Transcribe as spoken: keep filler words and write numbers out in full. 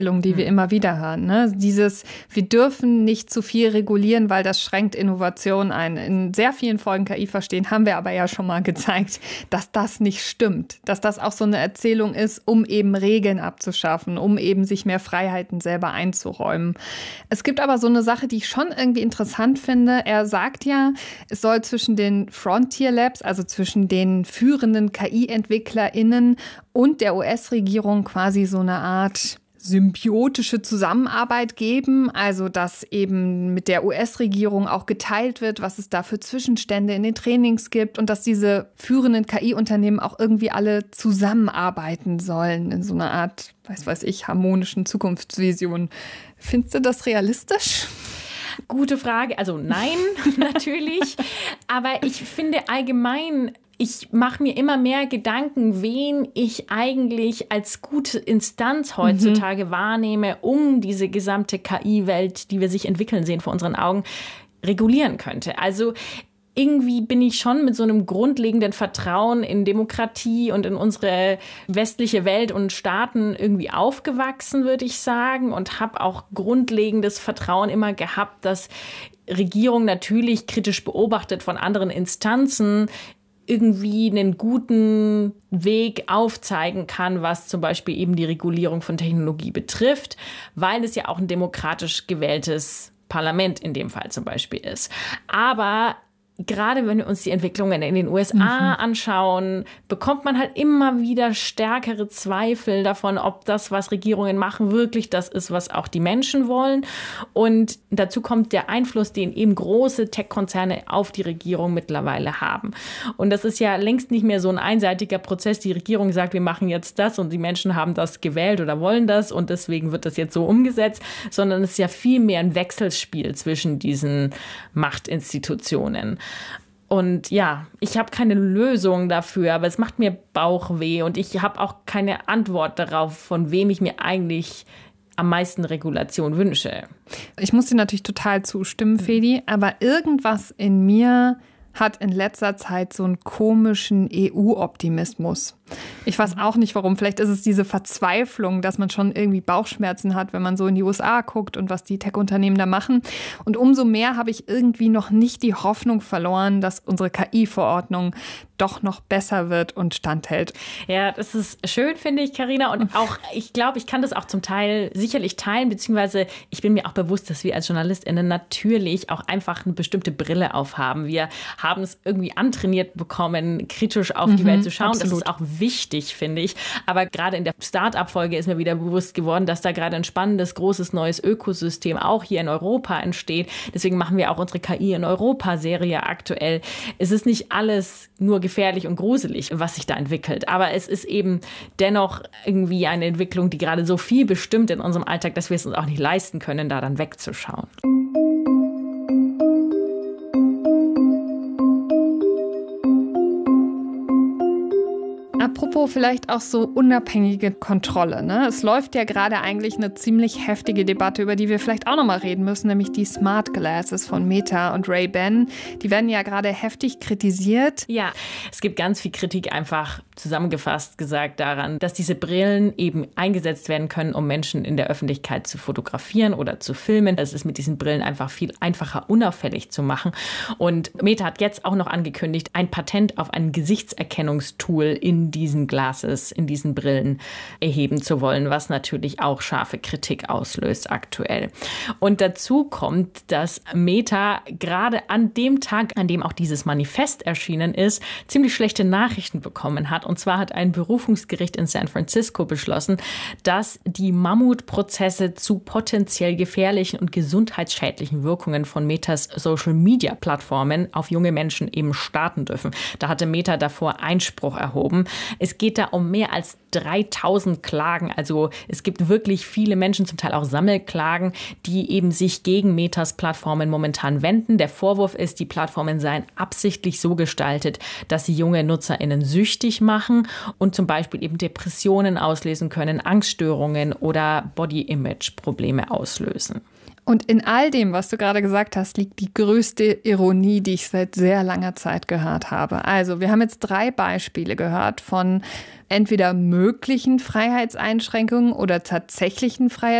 die wir immer wieder hören. Ne? Dieses, wir dürfen nicht zu viel regulieren, weil das schränkt Innovation ein. In sehr vielen Folgen K I verstehen haben wir aber ja schon mal gezeigt, dass das nicht stimmt. Dass das auch so eine Erzählung ist, um eben Regeln abzuschaffen, um eben sich mehr Freiheiten selber einzuräumen. Es gibt aber so eine Sache, die ich schon irgendwie interessant finde. Er sagt ja, es soll zwischen den Frontier Labs, also zwischen den führenden K I-EntwicklerInnen und der U S-Regierung quasi so eine Art symbiotische Zusammenarbeit geben, also dass eben mit der U S-Regierung auch geteilt wird, was es da für Zwischenstände in den Trainings gibt und dass diese führenden K I-Unternehmen auch irgendwie alle zusammenarbeiten sollen in so einer Art, weiß weiß ich, harmonischen Zukunftsvision. Findest du das realistisch? Gute Frage. Also nein, natürlich. Aber ich finde allgemein, ich mache mir immer mehr Gedanken, wen ich eigentlich als gute Instanz heutzutage mhm. wahrnehme, um diese gesamte K I-Welt, die wir sich entwickeln sehen vor unseren Augen, regulieren könnte. Also irgendwie bin ich schon mit so einem grundlegenden Vertrauen in Demokratie und in unsere westliche Welt und Staaten irgendwie aufgewachsen, würde ich sagen, und habe auch grundlegendes Vertrauen immer gehabt, dass Regierung natürlich kritisch beobachtet von anderen Instanzen irgendwie einen guten Weg aufzeigen kann, was zum Beispiel eben die Regulierung von Technologie betrifft, weil es ja auch ein demokratisch gewähltes Parlament in dem Fall zum Beispiel ist. Aber gerade wenn wir uns die Entwicklungen in den U S A mhm. anschauen, bekommt man halt immer wieder stärkere Zweifel davon, ob das, was Regierungen machen, wirklich das ist, was auch die Menschen wollen. Und dazu kommt der Einfluss, den eben große Tech-Konzerne auf die Regierung mittlerweile haben. Und das ist ja längst nicht mehr so ein einseitiger Prozess. Die Regierung sagt, wir machen jetzt das und die Menschen haben das gewählt oder wollen das und deswegen wird das jetzt so umgesetzt, sondern es ist ja viel mehr ein Wechselspiel zwischen diesen Machtinstitutionen. Und ja, ich habe keine Lösung dafür, aber es macht mir Bauchweh und ich habe auch keine Antwort darauf, von wem ich mir eigentlich am meisten Regulation wünsche. Ich muss dir natürlich total zustimmen, Fedi, aber irgendwas in mir hat in letzter Zeit so einen komischen E U-Optimismus. Ich weiß auch nicht, warum. Vielleicht ist es diese Verzweiflung, dass man schon irgendwie Bauchschmerzen hat, wenn man so in die U S A guckt und was die Tech-Unternehmen da machen. Und umso mehr habe ich irgendwie noch nicht die Hoffnung verloren, dass unsere K I-Verordnung doch noch besser wird und standhält. Ja, das ist schön, finde ich, Carina. Und auch, ich glaube, ich kann das auch zum Teil sicherlich teilen, beziehungsweise ich bin mir auch bewusst, dass wir als JournalistInnen natürlich auch einfach eine bestimmte Brille aufhaben. Wir haben es irgendwie antrainiert bekommen, kritisch auf die mhm, Welt zu schauen. Absolut. Das ist auch wichtig, finde ich. Aber gerade in der Start-up-Folge ist mir wieder bewusst geworden, dass da gerade ein spannendes, großes, neues Ökosystem auch hier in Europa entsteht. Deswegen machen wir auch unsere K I in Europa-Serie aktuell. Es ist nicht alles nur gefährlich und gruselig, was sich da entwickelt. Aber es ist eben dennoch irgendwie eine Entwicklung, die gerade so viel bestimmt in unserem Alltag, dass wir es uns auch nicht leisten können, da dann wegzuschauen. Apropos vielleicht auch so unabhängige Kontrolle, ne? Es läuft ja gerade eigentlich eine ziemlich heftige Debatte, über die wir vielleicht auch noch mal reden müssen, nämlich die Smart Glasses von Meta und Ray-Ban. Die werden ja gerade heftig kritisiert. Ja, es gibt ganz viel Kritik, einfach zusammengefasst gesagt, daran, dass diese Brillen eben eingesetzt werden können, um Menschen in der Öffentlichkeit zu fotografieren oder zu filmen. Es ist mit diesen Brillen einfach viel einfacher, unauffällig zu machen. Und Meta hat jetzt auch noch angekündigt, ein Patent auf ein Gesichtserkennungstool in diesen Glasses, in diesen Brillen erheben zu wollen, was natürlich auch scharfe Kritik auslöst aktuell. Und dazu kommt, dass Meta gerade an dem Tag, an dem auch dieses Manifest erschienen ist, ziemlich schlechte Nachrichten bekommen hat. Und zwar hat ein Berufungsgericht in San Francisco beschlossen, dass die Mammutprozesse zu potenziell gefährlichen und gesundheitsschädlichen Wirkungen von Metas Social-Media-Plattformen auf junge Menschen eben starten dürfen. Da hatte Meta davor Einspruch erhoben. Es geht da um mehr als dreitausend Klagen. Also es gibt wirklich viele Menschen, zum Teil auch Sammelklagen, die eben sich gegen Metas Plattformen momentan wenden. Der Vorwurf ist, die Plattformen seien absichtlich so gestaltet, dass sie junge NutzerInnen süchtig machen und zum Beispiel eben Depressionen auslösen können, Angststörungen oder Body-Image-Probleme auslösen. Und in all dem, was du gerade gesagt hast, liegt die größte Ironie, die ich seit sehr langer Zeit gehört habe. Also, wir haben jetzt drei Beispiele gehört von entweder möglichen Freiheitseinschränkungen oder tatsächlichen Freiheitseinschränkungen.